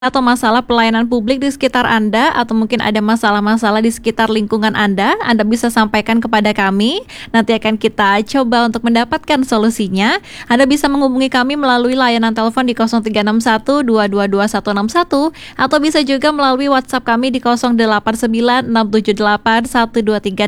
atau masalah pelayanan publik di sekitar Anda, atau mungkin ada masalah-masalah di sekitar lingkungan Anda bisa sampaikan kepada kami. Nanti akan kita coba untuk mendapatkan solusinya. Anda bisa menghubungi kami melalui layanan telepon di 0361 222 161 atau bisa juga melalui WhatsApp kami di 089 678 123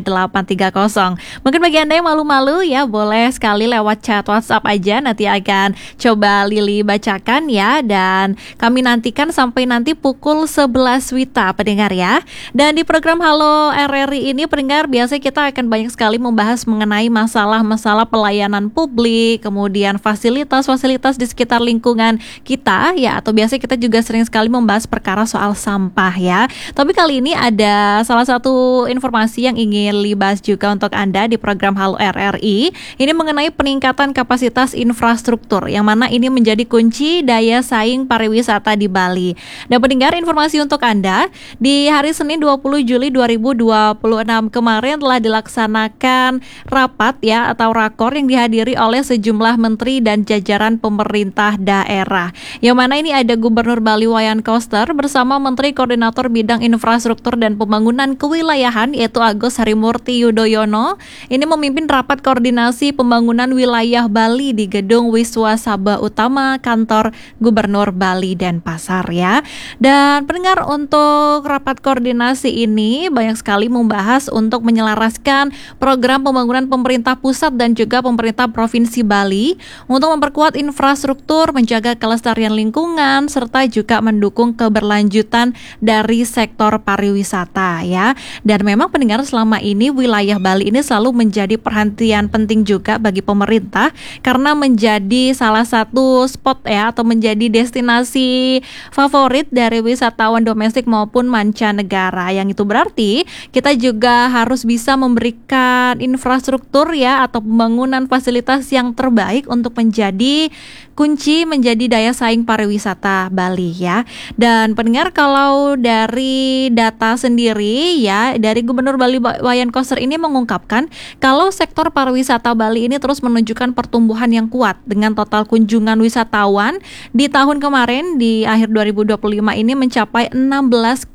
830. Mungkin bagi Anda yang malu-malu ya, boleh sekali lewat chat WhatsApp aja, nanti akan coba Lili bacakan ya, dan kami nantikan sampai nanti pukul 11 WITA pendengar ya. Dan di program Halo RRI ini pendengar, biasanya kita akan banyak sekali membahas mengenai masalah-masalah pelayanan publik, kemudian fasilitas-fasilitas di sekitar lingkungan kita ya, atau biasanya kita juga sering sekali membahas perkara soal sampah ya. Tapi kali ini ada salah satu informasi yang ingin dibahas juga untuk Anda di program Halo RRI. Ini mengenai peningkatan kapasitas infrastruktur, yang mana ini menjadi kunci daya saing pariwisata di Bali. Dan pendengar, informasi untuk Anda, di hari Senin 20 Juli 2026 kemarin telah dilaksanakan rapat ya atau rakor yang dihadiri oleh sejumlah menteri dan jajaran pemerintah daerah. Yang mana ini ada Gubernur Bali Wayan Koster bersama Menteri Koordinator Bidang Infrastruktur dan Pembangunan Kewilayahan yaitu Agus Harimurti Yudhoyono. Ini memimpin rapat koordinasi pembangunan wilayah Bali di Gedung Wiswa Sabha Utama Kantor Gubernur Bali Denpasar ya. Dan pendengar, untuk rapat koordinasi ini banyak sekali membahas untuk menyelaraskan program pembangunan pemerintah pusat dan juga pemerintah Provinsi Bali untuk memperkuat infrastruktur, menjaga kelestarian lingkungan, serta juga mendukung keberlanjutan dari sektor pariwisata ya. Dan memang pendengar, selama ini wilayah Bali ini selalu menjadi perhatian penting juga bagi pemerintah karena menjadi salah satu spot ya atau menjadi destinasi favorit dari wisatawan domestik maupun mancanegara. Yang itu berarti kita juga harus bisa memberikan infrastruktur ya atau pembangunan fasilitas yang terbaik untuk menjadi kunci menjadi daya saing pariwisata Bali ya. Dan pendengar, kalau dari data sendiri ya, dari Gubernur Bali Wayan Koster ini mengungkapkan kalau sektor pariwisata Bali ini terus menunjukkan pertumbuhan yang kuat dengan total kunjungan wisatawan di tahun kemarin di akhir 2025 ini mencapai 16,3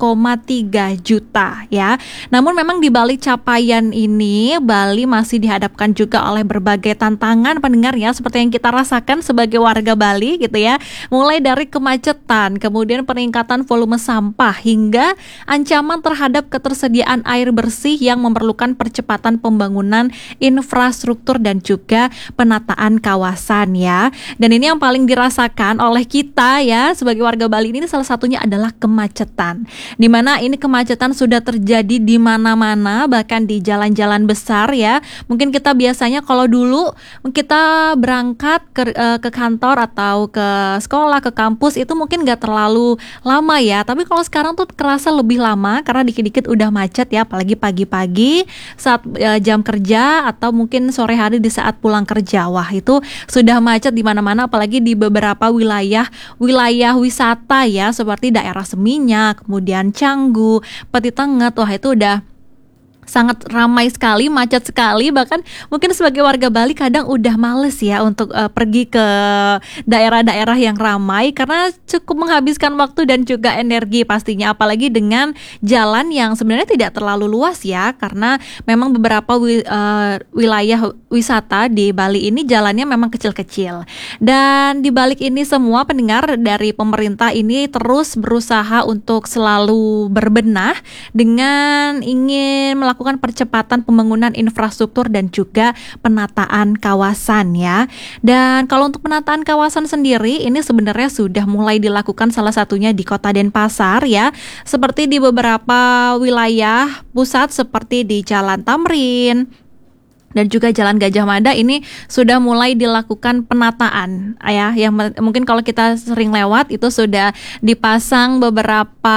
juta ya. Namun memang di balik capaian ini, Bali masih dihadapkan juga oleh berbagai tantangan pendengar ya, seperti yang kita rasakan sebagai warga Bali gitu ya. Mulai dari kemacetan, kemudian peningkatan volume sampah hingga ancaman terhadap ketersediaan air bersih yang memerlukan percepatan pembangunan infrastruktur dan juga penataan kawasan ya. Dan ini yang paling dirasakan oleh kita ya sebagai warga Bali ini salah satunya adalah kemacetan. Di mana ini kemacetan sudah terjadi di mana-mana, bahkan di jalan-jalan besar ya. Mungkin kita biasanya kalau dulu kita berangkat ke kantor atau ke sekolah, ke kampus itu mungkin gak terlalu lama ya. Tapi kalau sekarang tuh kerasa lebih lama karena dikit-dikit udah macet ya, apalagi pagi-pagi saat jam kerja atau mungkin sore hari di saat pulang kerja. Wah, itu sudah macet di mana-mana, apalagi di beberapa wilayah wisata ya, seperti daerah Seminyak, kemudian Canggu, Peti Tengah. Wah, itu udah sangat ramai sekali, macet sekali. Bahkan mungkin sebagai warga Bali kadang udah males ya untuk pergi ke daerah-daerah yang ramai karena cukup menghabiskan waktu dan juga energi pastinya, apalagi dengan jalan yang sebenarnya tidak terlalu luas ya, karena memang beberapa wilayah wisata di Bali ini jalannya memang kecil-kecil. Dan di balik ini semua pendengar, dari pemerintah ini terus berusaha untuk selalu berbenah dengan ingin melakukan percepatan pembangunan infrastruktur dan juga penataan kawasan ya. Dan kalau untuk penataan kawasan sendiri ini sebenarnya sudah mulai dilakukan, salah satunya di Kota Denpasar ya, seperti di beberapa wilayah pusat seperti di Jalan Tamrin dan juga Jalan Gajah Mada. Ini sudah mulai dilakukan penataan ya, yang mungkin kalau kita sering lewat itu sudah dipasang beberapa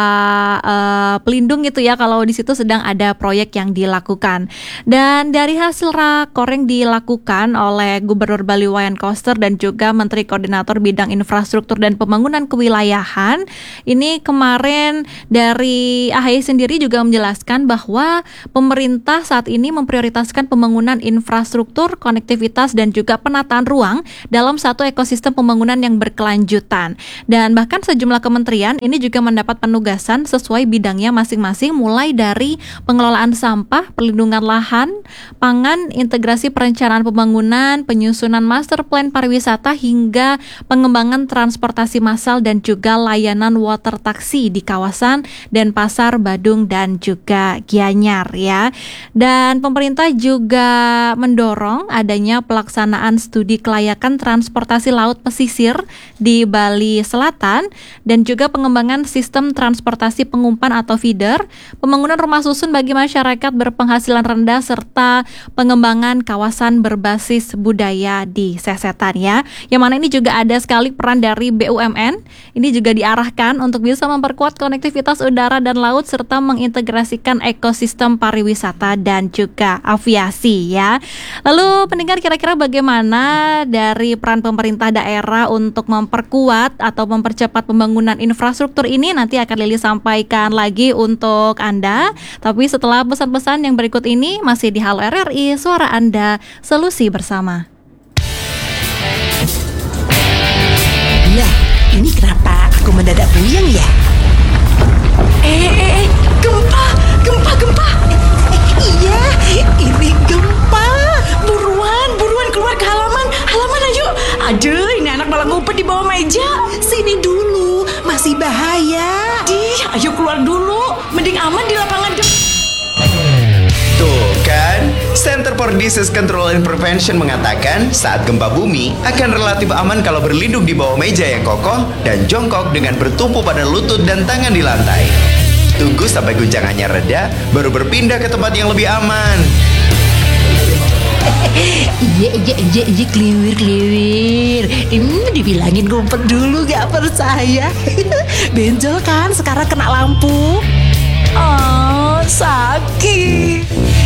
pelindung gitu ya kalau di situ sedang ada proyek yang dilakukan. Dan dari hasil rakor yang dilakukan oleh Gubernur Bali Wayan Koster dan juga Menteri Koordinator Bidang Infrastruktur dan Pembangunan Kewilayahan, ini kemarin dari AHY sendiri juga menjelaskan bahwa pemerintah saat ini memprioritaskan pembangunan infrastruktur, konektivitas, dan juga penataan ruang dalam satu ekosistem pembangunan yang berkelanjutan. Dan bahkan sejumlah kementerian ini juga mendapat penugasan sesuai bidangnya masing-masing, mulai dari pengelolaan sampah, perlindungan lahan, pangan, integrasi perencanaan pembangunan, penyusunan master plan pariwisata, hingga pengembangan transportasi massal dan juga layanan water taxi di kawasan Denpasar, Badung, dan juga Gianyar ya. Dan pemerintah juga mendorong adanya pelaksanaan studi kelayakan transportasi laut pesisir di Bali Selatan dan juga pengembangan sistem transportasi pengumpan atau feeder, pembangunan rumah susun bagi masyarakat berpenghasilan rendah, serta pengembangan kawasan berbasis budaya di Sesetan ya. Yang mana ini juga ada sekali peran dari BUMN. Ini juga diarahkan untuk bisa memperkuat konektivitas udara dan laut serta mengintegrasikan ekosistem pariwisata dan juga aviasi ya. Lalu pendengar, kira-kira bagaimana dari peran pemerintah daerah untuk memperkuat atau mempercepat pembangunan infrastruktur ini? Nanti akan Lili sampaikan lagi untuk Anda. Tapi setelah pesan-pesan yang berikut ini, masih di Halo RRI, suara Anda, solusi bersama. Lah, ini kenapa aku mendadak puyeng ya? Gempa. Iya, ini gempa. Buruan keluar ke halaman aja. Aduh, ini anak malah ngumpet di bawah meja. Sini dulu, masih bahaya. Ayo keluar dulu. Mending aman di lapangan Tuh kan, Center for Disease Control and Prevention mengatakan saat gempa bumi akan relatif aman kalau berlindung di bawah meja yang kokoh dan jongkok dengan bertumpu pada lutut dan tangan di lantai. Tunggu sampai guncangannya reda, baru berpindah ke tempat yang lebih aman. Iya, kliwir. Dibilangin ngumpet dulu gak percaya. Benjol kan sekarang kena lampu. Oh, sakit.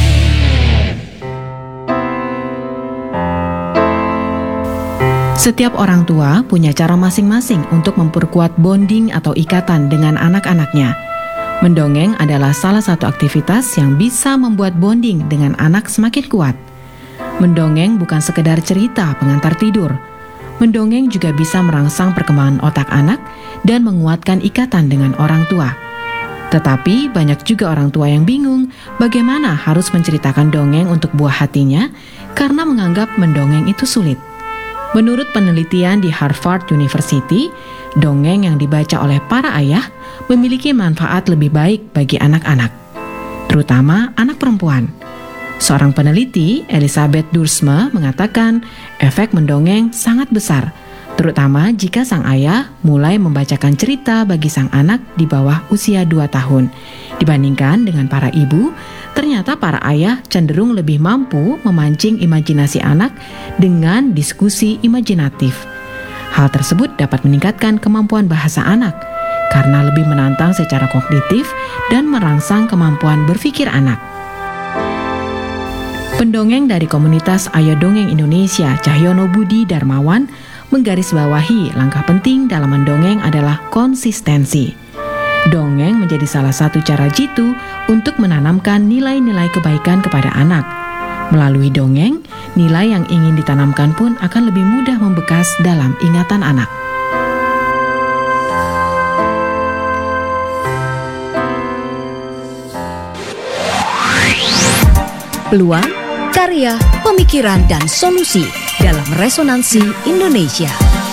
Setiap orang tua punya cara masing-masing untuk memperkuat bonding atau ikatan dengan anak-anaknya. Mendongeng adalah salah satu aktivitas yang bisa membuat bonding dengan anak semakin kuat. Mendongeng bukan sekedar cerita pengantar tidur. Mendongeng juga bisa merangsang perkembangan otak anak dan menguatkan ikatan dengan orang tua. Tetapi banyak juga orang tua yang bingung bagaimana harus menceritakan dongeng untuk buah hatinya karena menganggap mendongeng itu sulit. Menurut penelitian di Harvard University, dongeng yang dibaca oleh para ayah memiliki manfaat lebih baik bagi anak-anak, terutama anak perempuan. Seorang peneliti, Elizabeth Duursma, mengatakan efek mendongeng sangat besar, terutama jika sang ayah mulai membacakan cerita bagi sang anak di bawah usia 2 tahun. Dibandingkan dengan para ibu, ternyata para ayah cenderung lebih mampu memancing imajinasi anak dengan diskusi imajinatif. Hal tersebut dapat meningkatkan kemampuan bahasa anak karena lebih menantang secara kognitif dan merangsang kemampuan berpikir anak. Pendongeng dari komunitas Ayo Dongeng Indonesia, Cahyono Budi Darmawan, menggarisbawahi langkah penting dalam mendongeng adalah konsistensi. Dongeng menjadi salah satu cara jitu untuk menanamkan nilai-nilai kebaikan kepada anak. Melalui dongeng, nilai yang ingin ditanamkan pun akan lebih mudah membekas dalam ingatan anak. Peluang, karya, pemikiran, dan solusi dalam Resonansi Indonesia.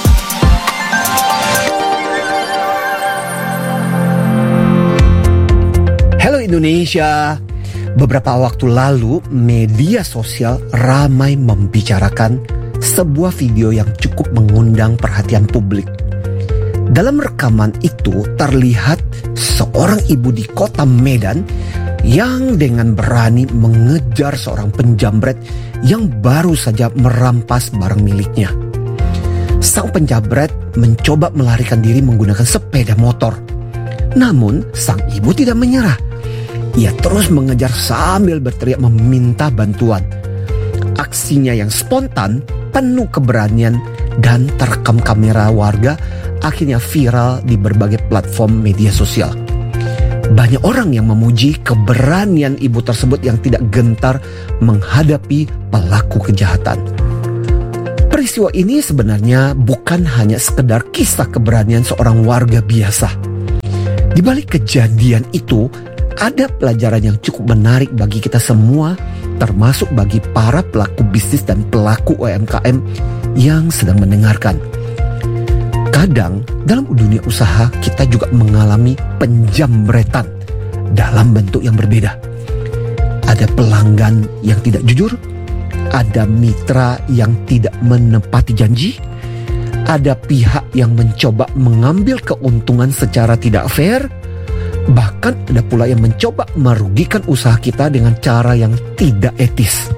Halo Indonesia. Beberapa waktu lalu media sosial ramai membicarakan sebuah video yang cukup mengundang perhatian publik. Dalam rekaman itu terlihat seorang ibu di kota Medan yang dengan berani mengejar seorang penjamret yang baru saja merampas barang miliknya. Sang penjamret mencoba melarikan diri menggunakan sepeda motor. Namun sang ibu tidak menyerah. Ia terus mengejar sambil berteriak meminta bantuan. Aksinya yang spontan, penuh keberanian, dan terekam kamera warga akhirnya viral di berbagai platform media sosial. Banyak orang yang memuji keberanian ibu tersebut yang tidak gentar menghadapi pelaku kejahatan. Peristiwa ini sebenarnya bukan hanya sekedar kisah keberanian seorang warga biasa. Di balik kejadian itu, ada pelajaran yang cukup menarik bagi kita semua, termasuk bagi para pelaku bisnis dan pelaku UMKM yang sedang mendengarkan. Kadang dalam dunia usaha kita juga mengalami penjamretan dalam bentuk yang berbeda. Ada pelanggan yang tidak jujur, ada mitra yang tidak menepati janji, ada pihak yang mencoba mengambil keuntungan secara tidak fair, bahkan ada pula yang mencoba merugikan usaha kita dengan cara yang tidak etis.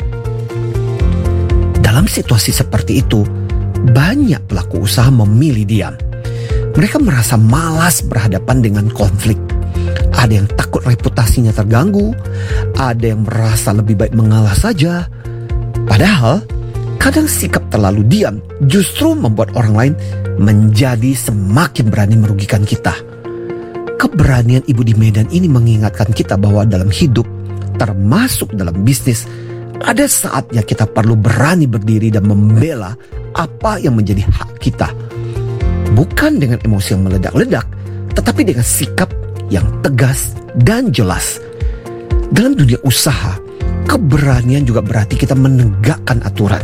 Dalam situasi seperti itu, banyak pelaku usaha memilih diam. Mereka merasa malas berhadapan dengan konflik. Ada yang takut reputasinya terganggu, ada yang merasa lebih baik mengalah saja. Padahal, kadang sikap terlalu diam justru membuat orang lain menjadi semakin berani merugikan kita. Keberanian ibu di Medan ini mengingatkan kita bahwa dalam hidup, termasuk dalam bisnis, ada saatnya kita perlu berani berdiri dan membela apa yang menjadi hak kita. Bukan dengan emosi yang meledak-ledak, tetapi dengan sikap yang tegas dan jelas. Dalam dunia usaha, keberanian juga berarti kita menegakkan aturan.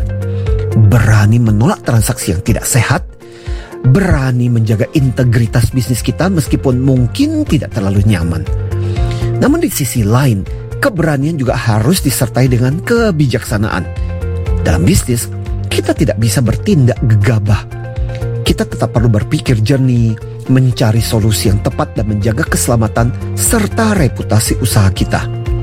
Berani menolak transaksi yang tidak sehat, berani menjaga integritas bisnis kita meskipun mungkin tidak terlalu nyaman. Namun di sisi lain, keberanian juga harus disertai dengan kebijaksanaan. Dalam bisnis, kita tidak bisa bertindak gegabah. Kita tetap perlu berpikir jernih, mencari solusi yang tepat dan menjaga keselamatan serta reputasi usaha kita.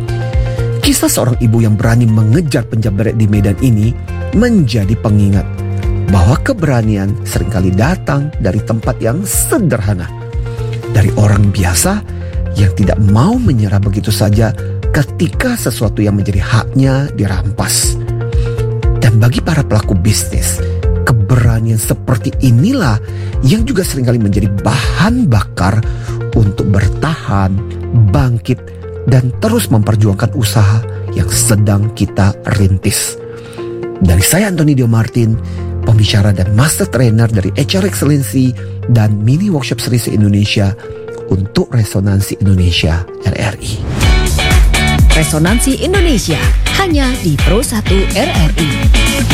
Kisah seorang ibu yang berani mengejar penjamret di Medan ini menjadi pengingat bahwa keberanian seringkali datang dari tempat yang sederhana, dari orang biasa yang tidak mau menyerah begitu saja ketika sesuatu yang menjadi haknya dirampas. Dan bagi para pelaku bisnis, keberanian seperti inilah yang juga seringkali menjadi bahan bakar untuk bertahan, bangkit, dan terus memperjuangkan usaha yang sedang kita rintis. Dari saya Anthony Dio Martin, pembicara dan master trainer dari HR Excellency dan Mini Workshop Series Indonesia untuk Resonansi Indonesia RRI. Resonansi Indonesia hanya di Pro 1 RRI.